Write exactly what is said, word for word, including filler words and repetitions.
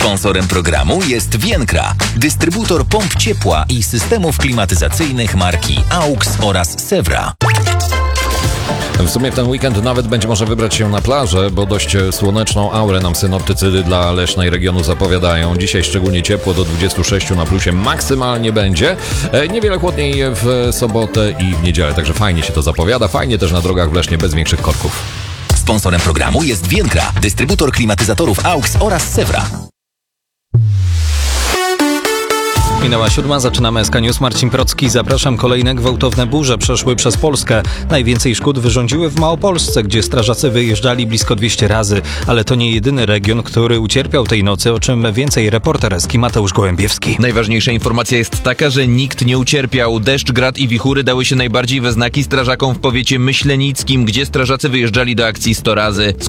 Sponsorem programu jest Vienkra, dystrybutor pomp ciepła i systemów klimatyzacyjnych marki AUX oraz Sewra. W sumie w ten weekend nawet będzie można wybrać się na plażę, bo dość słoneczną aurę nam synoptycy dla Leszna i regionu zapowiadają. Dzisiaj szczególnie ciepło, do dwudziestu sześciu na plusie maksymalnie będzie. Niewiele chłodniej w sobotę i w niedzielę, także fajnie się to zapowiada. Fajnie też na drogach w Lesznie bez większych korków. Sponsorem programu jest Vienkra, dystrybutor klimatyzatorów AUX oraz Sewra. Minęła siódma, zaczynamy S K News. Marcin Procki, zapraszam. Kolejne gwałtowne burze przeszły przez Polskę. Najwięcej szkód wyrządziły w Małopolsce, gdzie strażacy wyjeżdżali blisko dwieście razy. Ale to nie jedyny region, który ucierpiał tej nocy, o czym więcej reporter S K I Mateusz Gołębiewski. Najważniejsza informacja jest taka, że nikt nie ucierpiał. Deszcz, grad i wichury dały się najbardziej we znaki strażakom w powiecie myślenickim, gdzie strażacy wyjeżdżali do akcji sto razy.